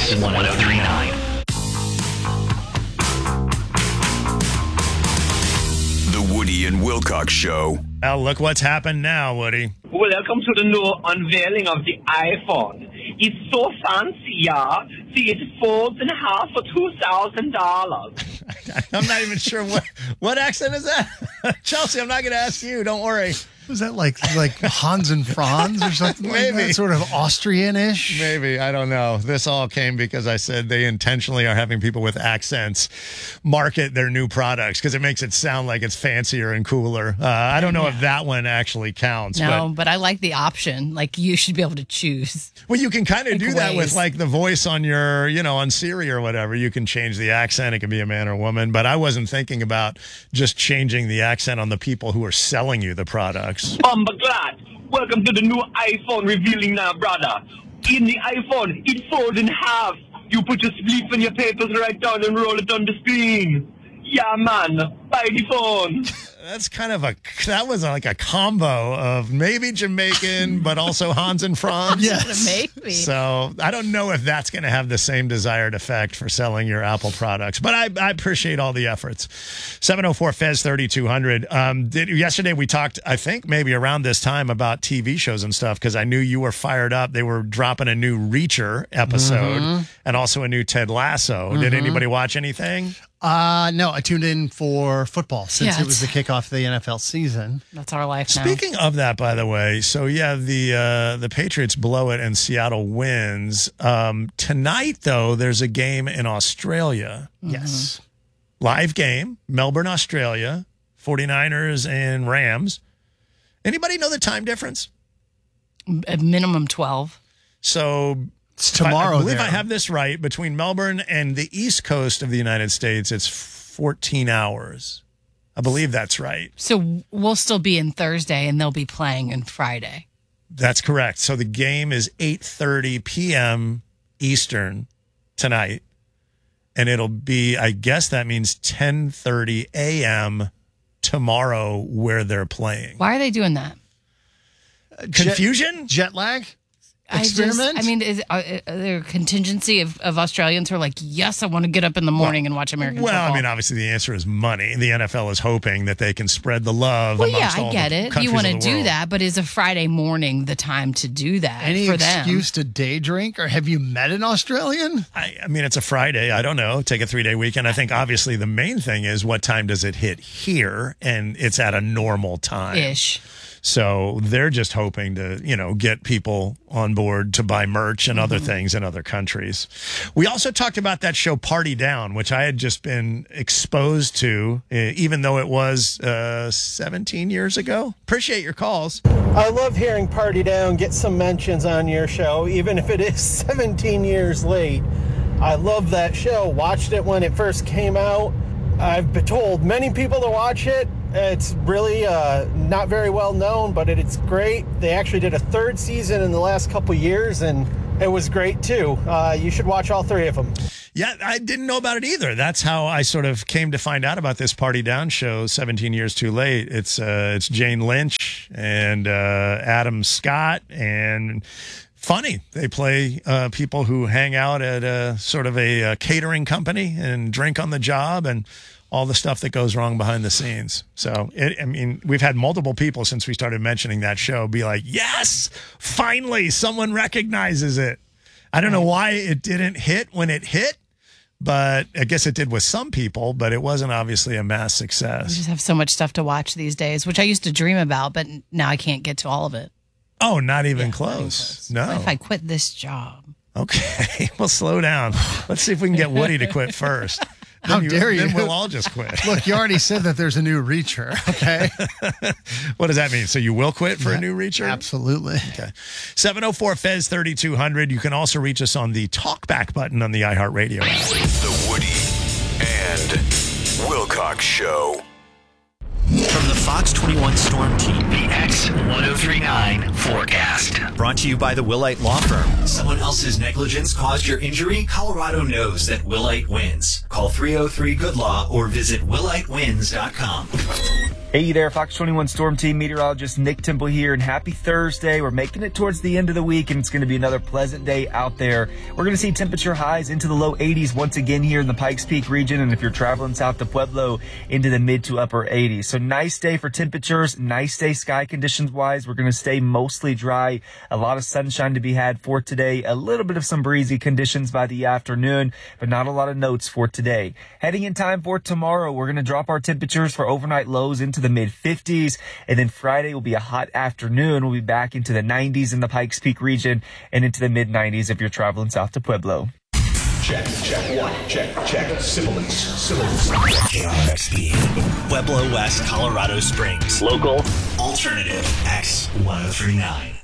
X1039. The Woody and Wilcox Show. Well, look what's happened now, Woody. Welcome to the new unveiling of the iPhone. It's so fancy, yeah. See, it folds in half for $2,000. I'm not even sure what accent is that? Chelsea, I'm not going to ask you. Don't worry. Was that like Hans and Franz or something like Maybe. that? Sort of Austrian-ish? Maybe. I don't know. This all came because I said they intentionally are having people with accents market their new products because it makes it sound like it's fancier and cooler. I don't know if that one actually counts. No, but I like the option. Like, you should be able to choose. Well, you can kind of do that with ways. like the voice on your, on Siri or whatever. You can change the accent. It can be a man or woman. But I wasn't thinking about just changing the accent on the people who are selling you the products. Glad. Welcome to the new iPhone revealing now, brother. In the iPhone, it folds in half. You put your sleep and your papers right down and roll it on the screen. Yeah, man. Buy the phone. That was like a combo of maybe Jamaican, but also Hans and Franz. Yes. Maybe. So I don't know if that's going to have the same desired effect for selling your Apple products, but I appreciate all the efforts. 704 Fez 3200. Yesterday we talked, I think maybe around this time, about TV shows and stuff because I knew you were fired up. They were dropping a new Reacher episode and also a new Ted Lasso. Did anybody watch anything? No, I tuned in for football since it was the kickoff of the NFL season. That's our life now. Speaking of that, by the way, so yeah, the Patriots blow it and Seattle wins. Tonight, though, there's a game in Australia. Yes. Live game, Melbourne, Australia, 49ers and Rams. Anybody know the time difference? A minimum 12. So It's tomorrow. I believe there. I have this right. Between Melbourne and the East Coast of the United States, it's 14 hours. I believe that's right. So we'll still be in Thursday, and they'll be playing on Friday. That's correct. So the game is 8:30 p.m. Eastern tonight, and it'll be, I guess that means 10:30 a.m. tomorrow where they're playing. Why are they doing that? Confusion? Jet lag? Experiment? Is there a contingency of Australians who are like, yes, I want to get up in the morning and watch American football? Well, I mean, obviously the answer is money. The NFL is hoping that they can spread the love Well, yeah, amongst I all get the it. countries You want of to the do world. that, but is a Friday morning the time to do that Any for them? excuse to day drink? Or have you met an Australian? I mean, it's a Friday. I don't know. Take a 3-day weekend. I think obviously the main thing is what time does it hit here? And it's at a normal time. Ish. So they're just hoping to, get people on board to buy merch and other things in other countries. We also talked about that show Party Down, which I had just been exposed to, even though it was 17 years ago. Appreciate your calls. I love hearing Party Down get some mentions on your show, even if it is 17 years late. I love that show. Watched it when it first came out. I've been told many people to watch it. It's really not very well known, but it's great. They actually did a third season in the last couple years, and it was great too. You should watch all 3 of them. Yeah, I didn't know about it either. That's how I sort of came to find out about this Party Down show 17 years too late. It's Jane Lynch and Adam Scott, and funny. They play people who hang out at a sort of a catering company and drink on the job and all the stuff that goes wrong behind the scenes. So, we've had multiple people since we started mentioning that show be like, yes, finally someone recognizes it. I don't know why it didn't hit when it hit, but I guess it did with some people, but it wasn't obviously a mass We success. just have so much stuff to watch these days, which I used to dream about, but now I can't get to all of it. Oh, not even Yeah, close. What No. if I quit this job? Okay, well, slow down. Let's see if we can get Woody to quit first. How dare you? Then we'll all just quit. Look, you already said that there's a new Reacher, okay? What does that mean? So you will quit for a new Reacher? Absolutely. Okay. 704 Fez 3200. You can also reach us on the talkback button on the iHeartRadio app. The Woody and Wilcox Show. From the Fox 21 Storm Team, the X1039 forecast. Brought to you by the Willite Law Firm. Someone else's negligence caused your injury? Colorado knows that Willite wins. Call 303-GOOD-LAW or visit willitewins.com. Hey there, Fox 21 Storm Team meteorologist Nick Temple here, and happy Thursday. We're making it towards the end of the week, and it's going to be another pleasant day out there. We're going to see temperature highs into the low 80s once again here in the Pikes Peak region, and if you're traveling south to Pueblo, into the mid to upper 80s. So nice day for temperatures, nice day sky conditions-wise. We're going to stay mostly dry, a lot of sunshine to be had for today, a little bit of some breezy conditions by the afternoon, but not a lot of notes for today. Heading in time for tomorrow, we're going to drop our temperatures for overnight lows into the mid-50s, and then Friday will be a hot afternoon. We'll be back into the 90s in the Pikes Peak region and into the mid-90s if you're traveling south to Pueblo. Check one, check. Syphilis. KRXP, Pueblo West, Colorado Springs. Local, alternative, X1039.